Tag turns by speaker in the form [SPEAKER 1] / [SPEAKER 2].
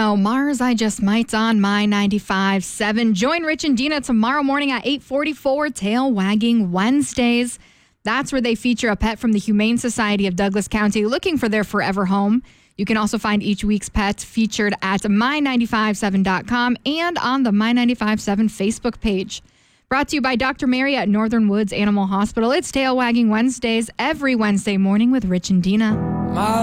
[SPEAKER 1] know, Mars I Just Might's on My 95.7. Join Rich and Dina tomorrow morning at 8:44, Tail Wagging Wednesdays. That's where they feature a pet from the Humane Society of Douglas County looking for their forever home. You can also find each week's pet featured at my957.com and on the My957 Facebook page. Brought to you by Dr. Mary at Northern Woods Animal Hospital. It's Tail Wagging Wednesdays every Wednesday morning with Rich and Dina.